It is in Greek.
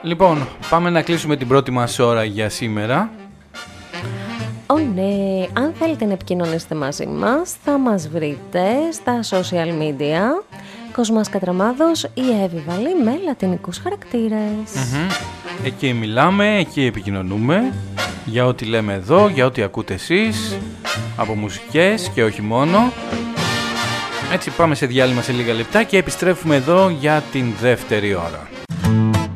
Λοιπόν, πάμε να κλείσουμε την πρώτη μας ώρα για σήμερα. Ναι, αν θέλετε να επικοινωνήσετε μαζί μας, θα μας βρείτε στα social media Κοσμάς Κατραμάδος ή Εύη Βαλή με λατινικούς χαρακτήρες. Εκεί μιλάμε, εκεί επικοινωνούμε για ό,τι λέμε εδώ, για ό,τι ακούτε εσείς, από μουσικές και όχι μόνο. Έτσι πάμε σε διάλειμμα σε λίγα λεπτά και επιστρέφουμε εδώ για την δεύτερη ώρα.